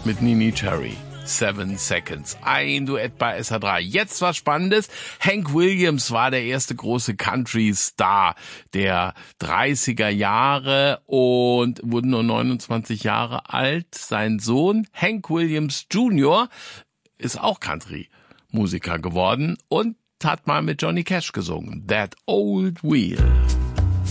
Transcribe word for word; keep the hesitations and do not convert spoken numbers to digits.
mit Nene Cherry. Seven Seconds. Ein Duett bei S H drei. Jetzt was Spannendes. Hank Williams war der erste große Country-Star der dreißiger Jahre und wurde nur neunundzwanzig Jahre alt. Sein Sohn Hank Williams Junior ist auch Country-Musiker geworden und hat mal mit Johnny Cash gesungen. That Old Wheel.